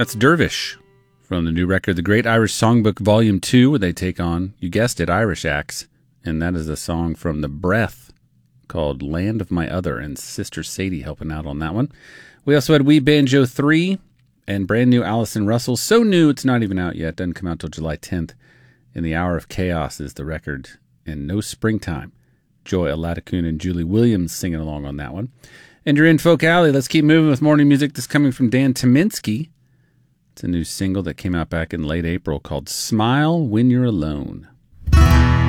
That's Dervish from the new record, The Great Irish Songbook Volume 2, where they take on, you guessed it, Irish acts. And that is a song from The Breath called Land of My Other, and Sister Sadie helping out on that one. We also had Wee Banjo 3 and brand new Allison Russell. So new it's not even out yet. Doesn't come out till July 10th. In the Hour of Chaos is the record. And No Springtime. Joy Aladakun and Julie Williams singing along on that one. And you're in Folk Alley. Let's keep moving with morning music. This coming from Dan Tyminski. It's a new single that came out back in late April called Smile When You're Alone.